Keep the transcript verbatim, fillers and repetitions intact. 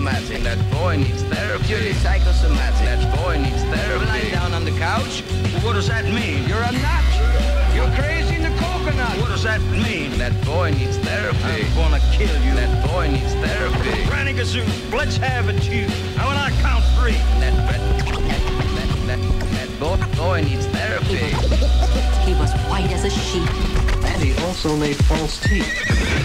psychosomatic. That boy needs therapy. Purely psychosomatic. That boy needs therapy. Lying down on the couch. What does that mean? You're a nut. You're crazy in the coconut. What does that mean? That boy needs therapy. I'm gonna kill you. That boy needs therapy. Granny Gazoo, let's have it, you. Now when I count three. That that that that, that boy, boy needs therapy. He was white as a sheet. And he also made false teeth.